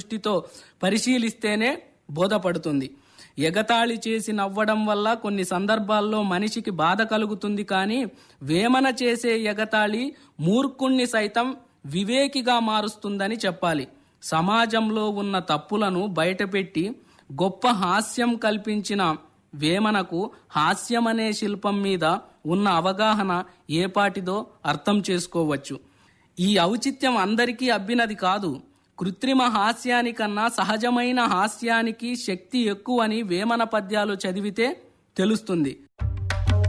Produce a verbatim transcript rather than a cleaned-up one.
దృష్టితో పరిశీలిస్తేనే బోధపడుతుంది. ఎగతాళి చేసి నవ్వడం వల్ల కొన్ని సందర్భాల్లో మనిషికి బాధ కలుగుతుంది, కానీ వేమన చేసే ఎగతాళి మూర్ఖుణ్ణి సైతం వివేకిగా మారుస్తుందని చెప్పాలి. సమాజంలో ఉన్న తప్పులను బయటపెట్టి గొప్ప హాస్యం కల్పించిన వేమనకు హాస్యమనే శిల్పం మీద ఉన్న అవగాహన ఏపాటిదో అర్థం చేసుకోవచ్చు. ఈ ఔచిత్యం అందరికీ అబ్బినది కాదు. కృత్రిమ హాస్యానికన్నా సహజమైన హాస్యానికి శక్తి ఎక్కువని వేమన పద్యాలు చదివితే తెలుస్తుంది.